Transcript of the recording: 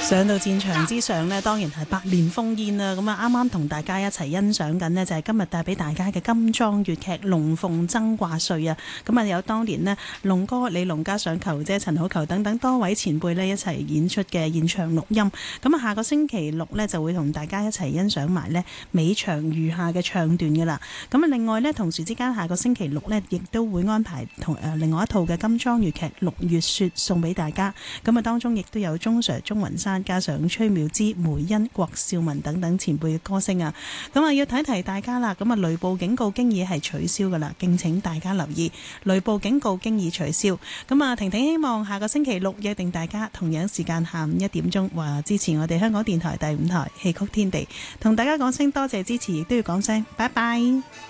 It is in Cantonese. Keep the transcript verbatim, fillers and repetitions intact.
上到戰場之上呢，當然係百年烽煙啦。咁啊，啱啱同大家一齊欣賞緊呢，就係今日帶俾大家嘅金裝粵劇《龍鳳爭掛帥》啊。咁啊，有當年呢，龍哥李龍加上球姐陳好球等等多位前輩呢一齊演出嘅現場錄音。咁啊，下個星期六呢，就會同大家一齊欣賞埋呢尾場餘下嘅唱段噶啦。咁啊，另外呢，同時之間下個星期六呢，亦都會安排同誒另外一套嘅金裝粵劇《六月雪》送俾大家。咁啊，當中亦都有鐘 Sir 鐘雲山加上崔妙芝、梅欣、郭少文等等前輩嘅歌聲啊。咁啊，要提提大家啦。咁啊，雷暴警告經已係取消噶啦，敬請大家留意。雷暴警告經已取消。咁啊，婷婷希望下個星期六約定大家同樣時間下午一點鐘，話支持我哋香港電台第五台戲曲天地，同大家講聲多謝支持，亦都要講聲拜拜。